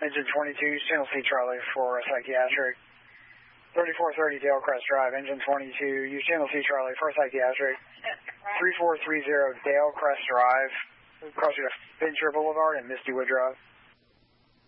Engine 22, Channel C Charlie for psychiatric. 3430 Dale Crest Drive, Engine 22, use Channel C Charlie for psychiatric. 3430 Dale Crest Drive, across you to Fincher Boulevard and Mistywood Drive.